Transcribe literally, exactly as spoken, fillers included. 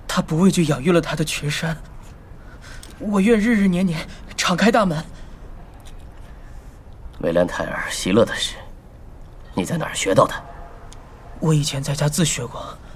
他不畏惧养育了他的群山。我愿日日年年敞开大门。 梅兰泰尔习乐的事，你在哪儿学到的？ 我以前在家自学过。